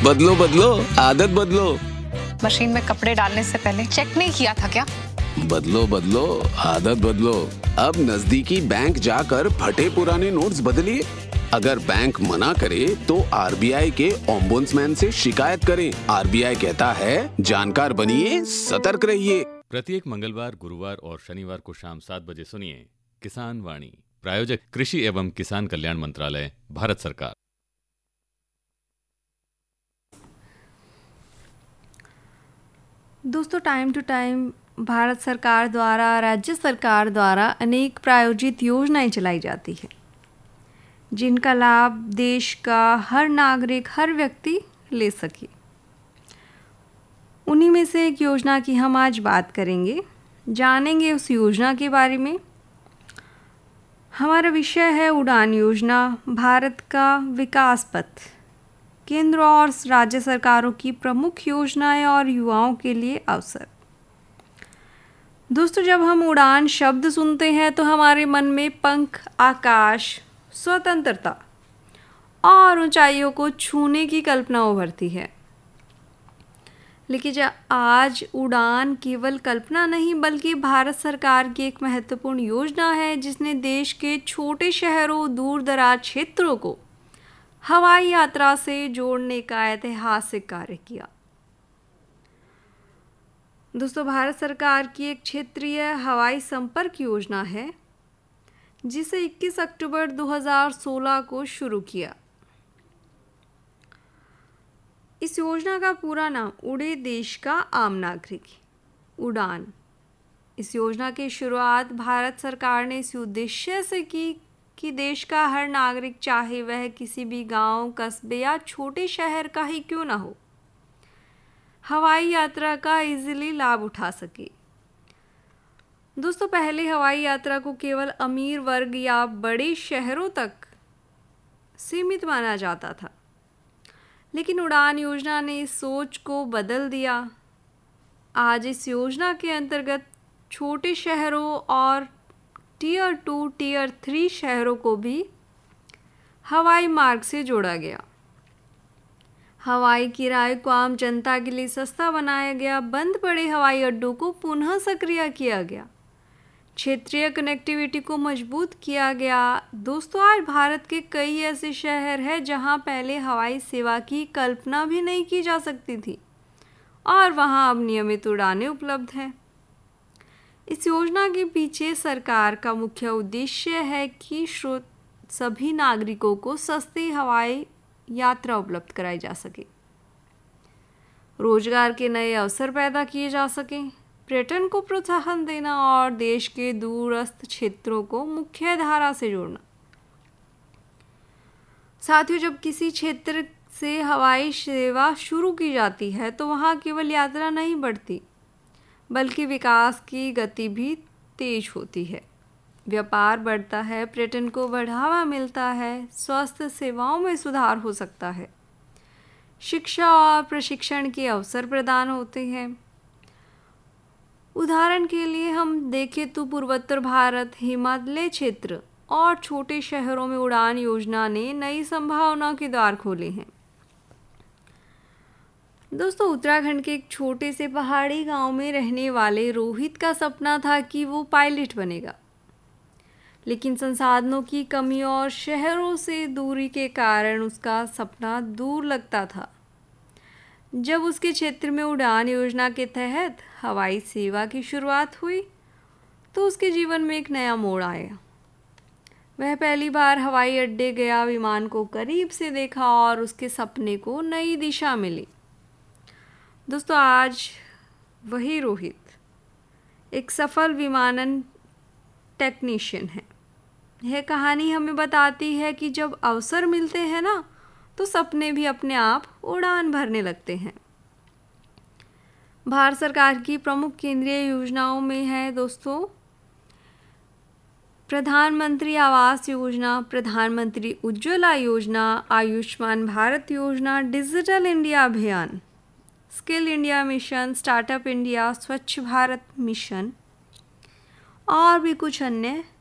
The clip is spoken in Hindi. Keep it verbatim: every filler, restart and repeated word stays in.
बदलो बदलो आदत बदलो। मशीन में कपड़े डालने से पहले चेक नहीं किया था क्या? बदलो बदलो आदत बदलो। अब नजदीकी बैंक जाकर फटे पुराने नोट्स बदलिए। अगर बैंक मना करे तो आरबीआई के ओम्बुड्समैन से शिकायत करें। आरबीआई कहता है जानकार बनिए, सतर्क रहिए। प्रत्येक मंगलवार, गुरुवार और शनिवार को शाम सात बजे सुनिए किसान वाणी। प्रायोजक कृषि एवं किसान कल्याण मंत्रालय, भारत सरकार। दोस्तों, टाइम टू टाइम भारत सरकार द्वारा, राज्य सरकार द्वारा अनेक प्रायोजित योजनाएं चलाई जाती है, जिनका लाभ देश का हर नागरिक, हर व्यक्ति ले सके। उन्हीं में से एक योजना की हम आज बात करेंगे, जानेंगे उस योजना के बारे में। हमारा विषय है उड़ान योजना, भारत का विकास पथ। केंद्र और राज्य सरकारों की प्रमुख योजनाएं और युवाओं के लिए अवसर। दोस्तों, जब हम उड़ान शब्द सुनते हैं तो हमारे मन में पंख, आकाश, स्वतंत्रता और ऊंचाइयों को छूने की कल्पना उभरती है। लेकिन आज उड़ान केवल कल्पना नहीं, बल्कि भारत सरकार की एक महत्वपूर्ण योजना है, जिसने देश के छोटे शहरों, दूर दराज क्षेत्रों को हवाई यात्रा से जोड़ने का ऐतिहासिक कार्य किया। दोस्तों, भारत सरकार की एक क्षेत्रीय हवाई संपर्क योजना है, जिसे इक्कीस अक्टूबर दो हज़ार सोलह को शुरू किया। इस योजना का पूरा नाम उड़े देश का आम नागरिक, उड़ान। इस योजना की शुरुआत भारत सरकार ने इस उद्देश्य से की कि देश का हर नागरिक, चाहे वह किसी भी गांव, कस्बे या छोटे शहर का ही क्यों ना हो, हवाई यात्रा का इजीली लाभ उठा सके। दोस्तों, पहले हवाई यात्रा को केवल अमीर वर्ग या बड़े शहरों तक सीमित माना जाता था, लेकिन उड़ान योजना ने इस सोच को बदल दिया। आज इस योजना के अंतर्गत छोटे शहरों और टीयर टू, टीयर थ्री शहरों को भी हवाई मार्ग से जोड़ा गया। हवाई किराए को आम जनता के लिए सस्ता बनाया गया। बंद पड़े हवाई अड्डों को पुनः सक्रिय किया गया। क्षेत्रीय कनेक्टिविटी को मजबूत किया गया। दोस्तों, आज भारत के कई ऐसे शहर हैं जहां पहले हवाई सेवा की कल्पना भी नहीं की जा सकती थी, और वहां अब नियमित उड़ानें उपलब्ध हैं। इस योजना के पीछे सरकार का मुख्य उद्देश्य है कि सभी नागरिकों को सस्ती हवाई यात्रा उपलब्ध कराई जा सके, रोजगार के नए अवसर पैदा किए जा सकें, पर्यटन को प्रोत्साहन देना और देश के दूरस्थ क्षेत्रों को मुख्य धारा से जोड़ना। साथियों, जब किसी क्षेत्र से हवाई सेवा शुरू की जाती है तो वहाँ केवल यात्रा नहीं बढ़ती, बल्कि विकास की गति भी तेज होती है। व्यापार बढ़ता है, पर्यटन को बढ़ावा मिलता है, स्वास्थ्य सेवाओं में सुधार हो सकता है, शिक्षा और प्रशिक्षण के अवसर प्रदान होते हैं। उदाहरण के लिए हम देखें तो पूर्वोत्तर भारत, हिमालय क्षेत्र और छोटे शहरों में उड़ान योजना ने नई संभावनाओं के द्वार खोले हैं। दोस्तों, उत्तराखंड के एक छोटे से पहाड़ी गांव में रहने वाले रोहित का सपना था कि वो पायलट बनेगा, लेकिन संसाधनों की कमी और शहरों से दूरी के कारण उसका सपना दूर लगता था। जब उसके क्षेत्र में उड़ान योजना के तहत हवाई सेवा की शुरुआत हुई तो उसके जीवन में एक नया मोड़ आया। वह पहली बार हवाई अड्डे गया, विमान को करीब से देखा और उसके सपने को नई दिशा मिली। दोस्तों, आज वही रोहित एक सफल विमानन टेक्नीशियन है। यह कहानी हमें बताती है कि जब अवसर मिलते हैं ना, तो सपने भी अपने आप उड़ान भरने लगते हैं। भारत सरकार की प्रमुख केंद्रीय योजनाओं में है दोस्तों प्रधानमंत्री आवास योजना, प्रधानमंत्री उज्ज्वला योजना, आयुष्मान भारत योजना, डिजिटल इंडिया अभियान, skill India mission, startup India, स्वच्छ भारत मिशन और भी कुछ अन्य